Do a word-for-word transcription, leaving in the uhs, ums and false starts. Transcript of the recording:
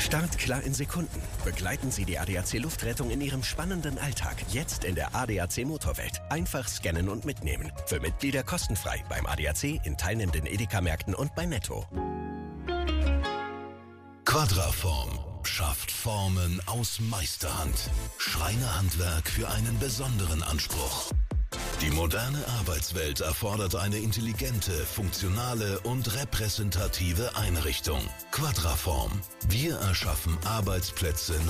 Start klar in Sekunden. Begleiten Sie die A D A C Luftrettung in Ihrem spannenden Alltag. Jetzt in der A D A C Motorwelt. Einfach scannen und mitnehmen. Für Mitglieder kostenfrei beim A D A C, in teilnehmenden Edeka-Märkten und bei Netto. Quadraform schafft Formen aus Meisterhand. Schreinerhandwerk für einen besonderen Anspruch. Die moderne Arbeitswelt erfordert eine intelligente, funktionale und repräsentative Einrichtung. Quadraform. Wir erschaffen Arbeitsplätze